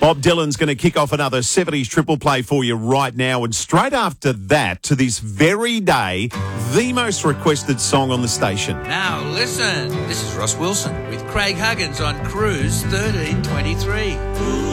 Bob Dylan's going to kick off another 70s triple play for you right now. And straight after that, to this very day, the most requested song on the station. Now listen, this is Ross Wilson with Craig Huggins on Cruise 1323.